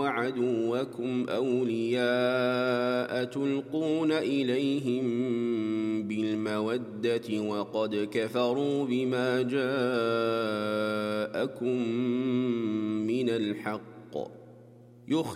وعدوكم أولياء تلقون إليهم بالمودة وقد كفروا بما جاءكم من الحق